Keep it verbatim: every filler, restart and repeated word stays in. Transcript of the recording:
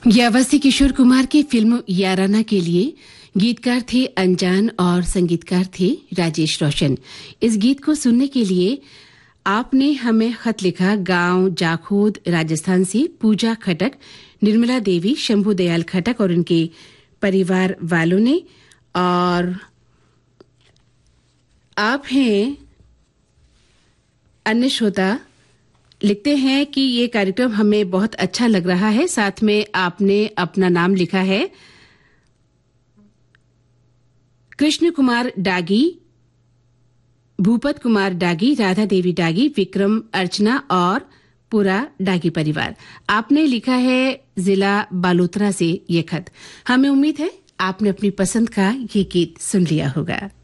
ये अवस्थी किशोर कुमार की फिल्म याराना के लिए गीतकार थे अनजान और संगीतकार थे राजेश रोशन। इस गीत को सुनने के लिए आपने हमें खत लिखा गांव जाखोद राजस्थान से पूजा खटक, निर्मला देवी, शंभू दयाल खटक और उनके परिवार वालों ने। और आप हैं अन्य श्रोता लिखते हैं कि ये कार्यक्रम हमें बहुत अच्छा लग रहा है। साथ में आपने अपना नाम लिखा है कृष्ण कुमार डागी, भूपत कुमार डागी, राधा देवी डागी, विक्रम, अर्चना और पूरा डागी परिवार। आपने लिखा है जिला बालोतरा से ये खत। हमें उम्मीद है आपने अपनी पसंद का ये गीत सुन लिया होगा।